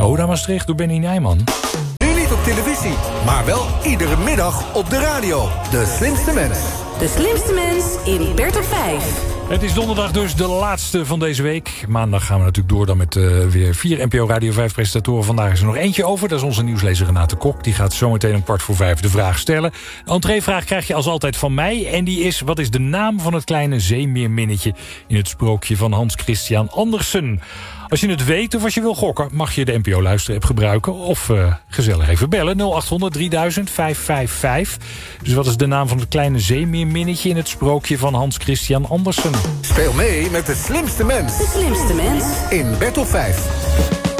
Roda Maastricht door Benny Nijman. Nu niet op televisie, maar wel iedere middag op de radio. De slimste mens. De slimste mens in Bert op 5. Het is donderdag dus de laatste van deze week. Maandag gaan we natuurlijk door dan met weer 4 NPO Radio 5 presentatoren. Vandaag is er nog eentje over. Dat is onze nieuwslezer Renate Kok. Die gaat zometeen om 4:15 de vraag stellen. De entreevraag krijg je als altijd van mij. En die is: wat is de naam van het kleine zeemeerminnetje in het sprookje van Hans Christian Andersen? Als je het weet of als je wil gokken, mag je de NPO Luister-app gebruiken. Of gezellig even bellen. 0800 3000 555. Dus wat is de naam van het kleine zeemeerminnetje in het sprookje van Hans Christian Andersen? Speel mee met de slimste mens. De slimste mens In Bert op 5.